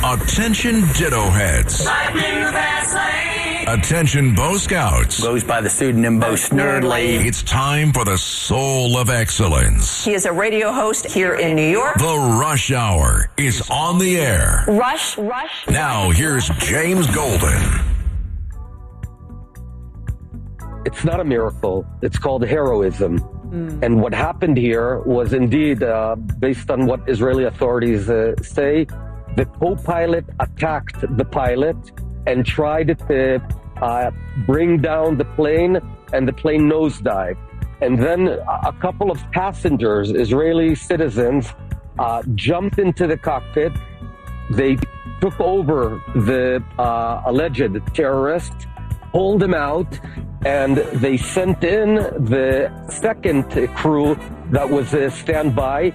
Attention Ditto Heads. Attention Bo Scouts. Goes by the pseudonym Bo Snerdley. It's time for the Soul of Excellence. He is a radio host here in New York. The Rush Hour is on the air. Rush. Now here's James Golden. It's not a miracle. It's called heroism. And what happened here was indeed, based on what Israeli authorities say, the co-pilot attacked the pilot and tried to bring down the plane, and the plane nosedived. And then a couple of passengers, Israeli citizens, jumped into the cockpit. They took over the alleged terrorist, pulled him out, and they sent in the second crew that was standby.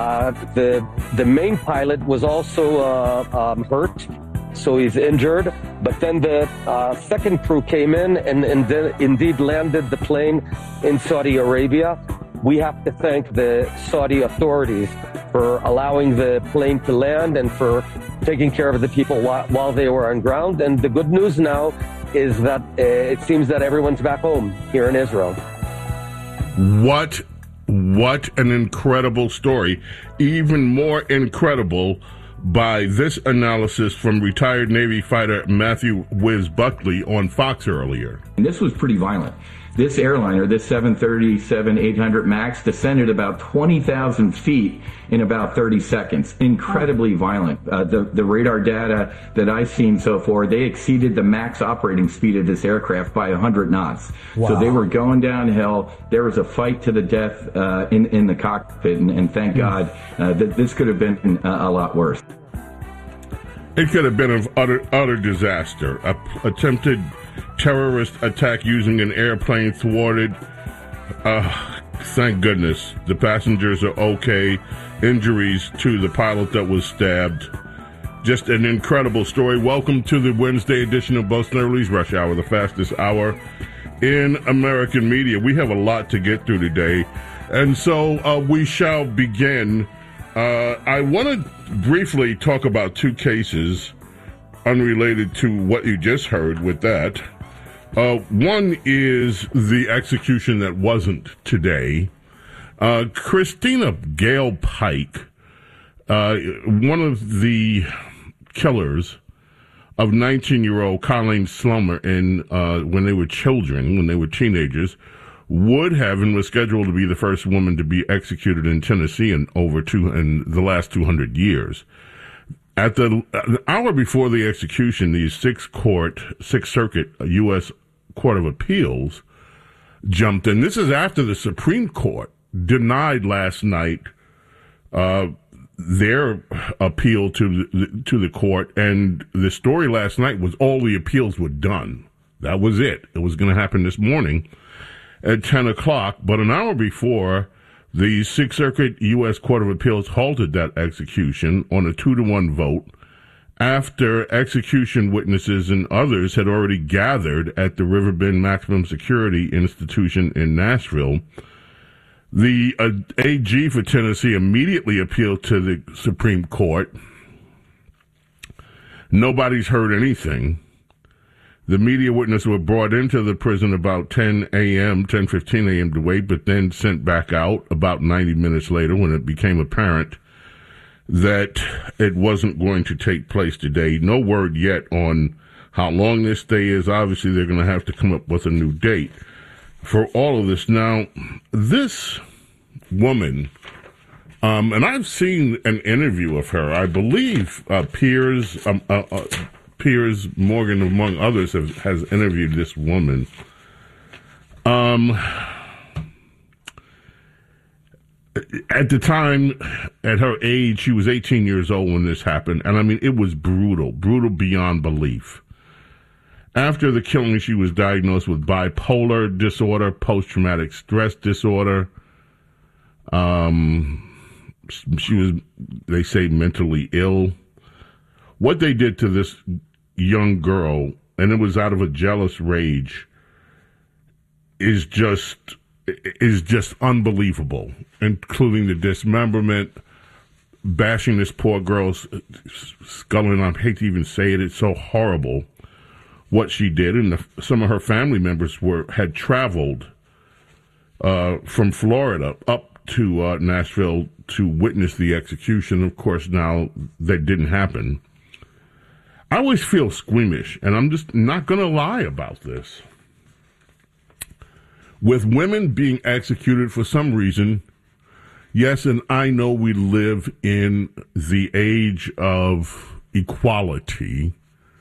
The main pilot was also hurt, so he's injured. But then the second crew came in and indeed landed the plane in Saudi Arabia. We have to thank the Saudi authorities for allowing the plane to land and for taking care of the people while they were on ground. And the good news now is that it seems that everyone's back home here in Israel. What an incredible story. Even more incredible by this analysis from retired Navy fighter Matthew Wiz Buckley on Fox earlier. And this was pretty violent. This airliner, this 737-800 MAX, descended about 20,000 feet in about 30 seconds. Incredibly violent. The radar data that I've seen so far, they exceeded the max operating speed of this aircraft by 100 knots. Wow. So they were going downhill. There was a fight to the death in the cockpit, and thank God that this could have been a lot worse. It could have been an utter disaster. Attempted terrorist attack using an airplane thwarted. Thank goodness the passengers are okay. Injuries to the pilot that was stabbed. Just an incredible story. Welcome to the Wednesday edition of Bo Snerdley's Rush Hour, the fastest hour in American media. We have a lot to get through today, and so we shall begin. I want to briefly talk about two cases unrelated to what you just heard with that. One is the execution that wasn't today. Christina Gale Pike, one of the killers of 19-year-old Colleen Slummer when they were children, when they were teenagers, would have and was scheduled to be the first woman to be executed in Tennessee in the last 200 years. At the hour before the execution, the Sixth Circuit U.S. Court of Appeals jumped in. This is after the Supreme Court denied last night their appeal to the court, and the story last night was all the appeals were done. That was it. It was going to happen this morning at 10 o'clock, but an hour before, the Sixth Circuit U.S. Court of Appeals halted that execution on a 2-1 vote after execution witnesses and others had already gathered at the Riverbend Maximum Security Institution in Nashville. The AG for Tennessee immediately appealed to the Supreme Court. Nobody's heard anything. The media witnesses were brought into the prison about 10:15 a.m. to wait, but then sent back out about 90 minutes later when it became apparent that it wasn't going to take place today. No word yet on how long this stay is. Obviously, they're going to have to come up with a new date for all of this. Now, this woman, and I've seen an interview of her. I believe Piers Morgan, among others, has interviewed this woman. At the time, at her age, she was 18 years old when this happened, and I mean, it was brutal beyond belief. After the killing, she was diagnosed with bipolar disorder, post-traumatic stress disorder. She was, they say, mentally ill. What they did to this young girl, and it was out of a jealous rage, is just unbelievable, including the dismemberment, bashing this poor girl's skull, and I hate to even say it, it's so horrible what she did. And some of her family members had traveled from Florida up to Nashville to witness the execution. Of course, now that didn't happen. I always feel squeamish, and I'm just not going to lie about this. With women being executed for some reason, yes, and I know we live in the age of equality.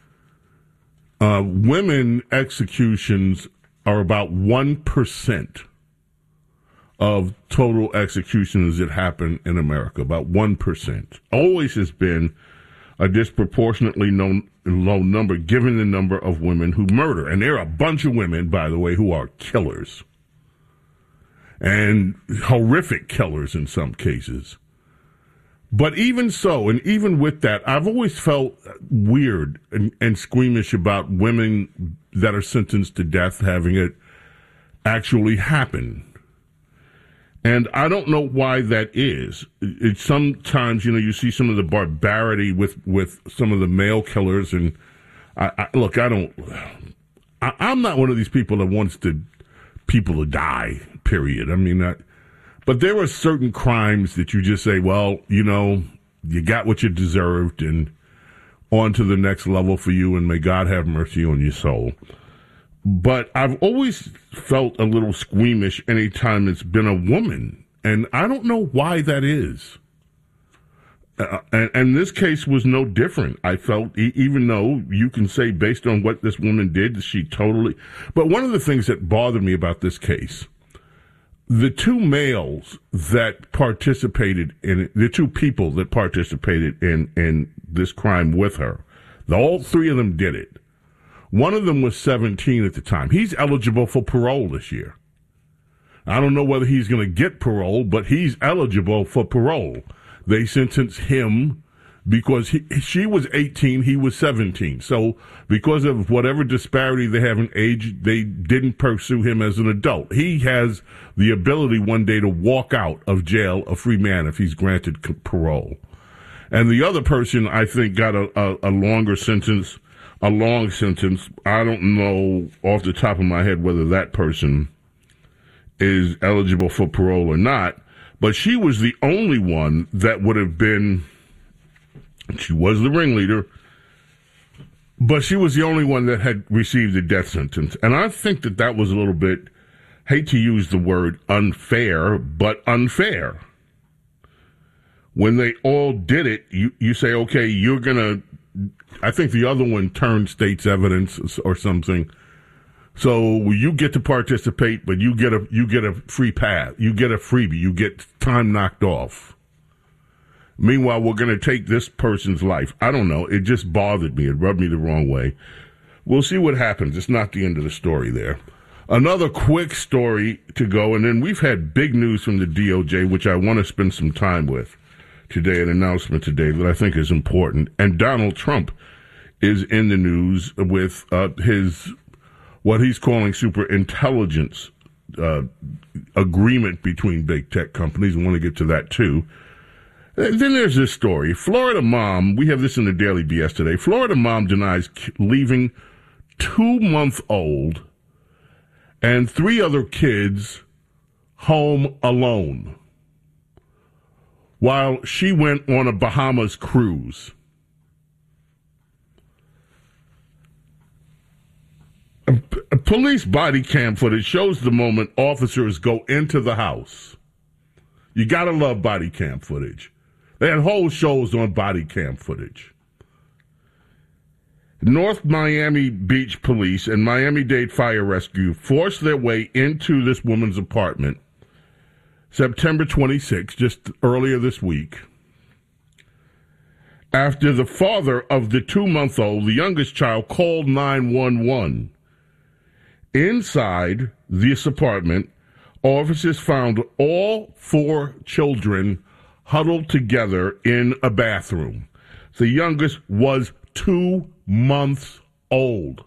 Women executions are about 1% of total executions that happen in America, about 1%. Always has been a disproportionately low number given the number of women who murder. And there are a bunch of women, by the way, who are killers. And horrific killers in some cases. But even so, and even with that, I've always felt weird and squeamish about women that are sentenced to death having it actually happen. And I don't know why that is. It's sometimes, you see some of the barbarity with some of the male killers. And I'm not one of these people that wants people to die, period. I mean, but there are certain crimes that you just say, well, you got what you deserved and on to the next level for you, and may God have mercy on your soul. But I've always felt a little squeamish anytime it's been a woman, and I don't know why that is. And this case was no different. I felt, even though you can say based on what this woman did, she totally... But one of the things that bothered me about this case, the two males that participated in it, the two people that participated in this crime with her, all three of them did it. One of them was 17 at the time. He's eligible for parole this year. I don't know whether he's going to get parole, but he's eligible for parole. They sentenced him because she was 18, he was 17. So because of whatever disparity they have in age, they didn't pursue him as an adult. He has the ability one day to walk out of jail a free man if he's granted parole. And the other person, I think, got a longer sentence. A long sentence. I don't know off the top of my head whether that person is eligible for parole or not, but she was the only one that would have been, she was the ringleader, but she was the only one that had received a death sentence. And I think that was a little bit, hate to use the word unfair, but unfair. When they all did it, you say, okay, you're going to, I think the other one turned state's evidence or something. So you get to participate, but you get a free pass. You get a freebie. You get time knocked off. Meanwhile, we're going to take this person's life. I don't know. It just bothered me. It rubbed me the wrong way. We'll see what happens. It's not the end of the story there. Another quick story to go, and then we've had big news from the DOJ, which I want to spend some time with today, an announcement today that I think is important. And Donald Trump is in the news with his, what he's calling super intelligence agreement between big tech companies. I want to get to that too. Then there's this story. Florida mom, we have this in the Daily BS today. Florida mom denies leaving 2-month-old and 3 other kids home alone while she went on a Bahamas cruise. A police body cam footage shows the moment officers go into the house. You gotta love body cam footage. They had whole shows on body cam footage. North Miami Beach Police and Miami-Dade Fire Rescue forced their way into this woman's apartment September 26th, just earlier this week, after the father of the 2-month-old, the youngest child, called 911. Inside this apartment, officers found all 4 children huddled together in a bathroom. The youngest was 2 months old.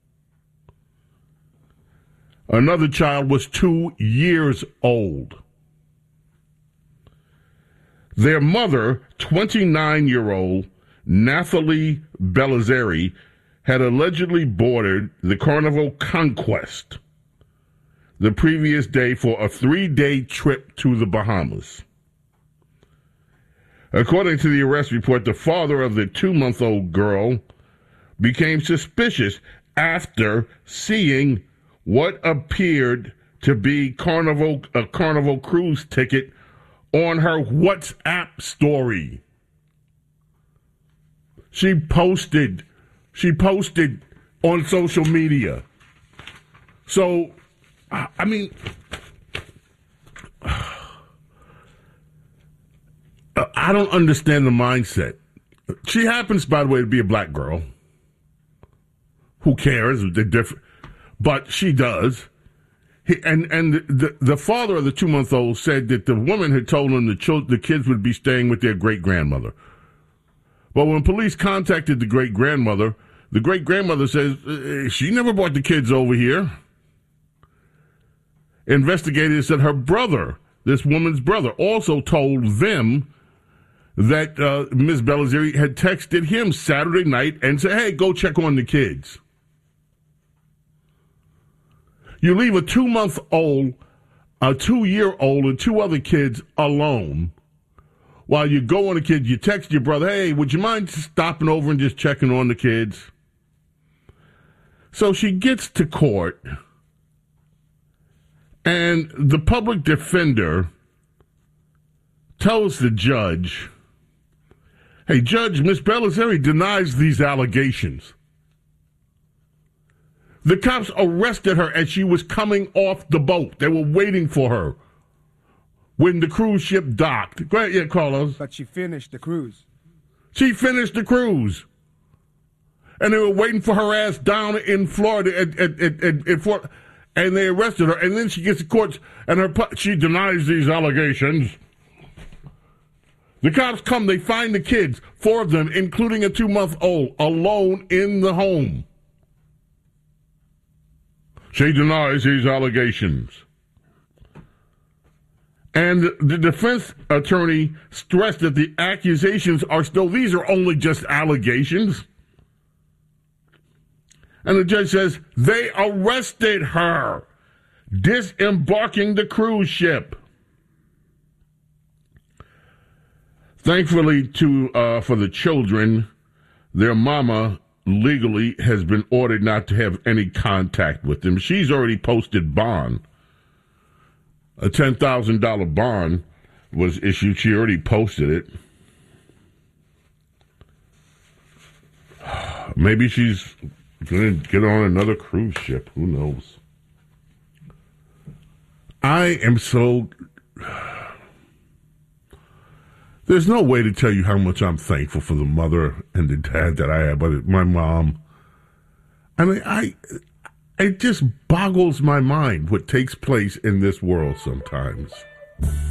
Another child was 2 years old. Their mother, 29-year-old Nathalie Bellizzeri, had allegedly boarded the Carnival Conquest the previous day for a 3-day trip to the Bahamas. According to the arrest report, the father of the 2-month-old girl became suspicious after seeing what appeared to be a Carnival cruise ticket on her WhatsApp story. She posted on social media. So, I mean, I don't understand the mindset. She happens, by the way, to be a black girl. Who cares? They're different. But she does. The father of the 2-month-old said that the woman had told him the kids would be staying with their great-grandmother. But when police contacted the great-grandmother says she never brought the kids over here. Investigators said her brother, this woman's brother, also told them that Ms. Bellizzeri had texted him Saturday night and said, hey, go check on the kids. You leave a 2-month-old, a 2-year-old, and 2 other kids alone while you go on the kids. You text your brother, hey, would you mind stopping over and just checking on the kids? So she gets to court, and the public defender tells the judge, hey, Judge, Ms. Bellizzeri denies these allegations. The cops arrested her as she was coming off the boat. They were waiting for her when the cruise ship docked. Go ahead, yeah, Carlos. But she finished the cruise. She finished the cruise. And they were waiting for her ass down in Florida, and they arrested her. And then she gets to court, and she denies these allegations. The cops come, they find the kids, 4 of them, including a 2-month-old, alone in the home. She denies these allegations. And the defense attorney stressed that the accusations these are only just allegations. And the judge says, they arrested her, disembarking the cruise ship. Thankfully, for the children, their mama legally has been ordered not to have any contact with them. She's already posted bond. A $10,000 bond was issued. She already posted it. Maybe she's going to get on another cruise ship. Who knows? I am so... There's no way to tell you how much I'm thankful for the mother and the dad that I have, but my mom. I mean, it just boggles my mind what takes place in this world sometimes.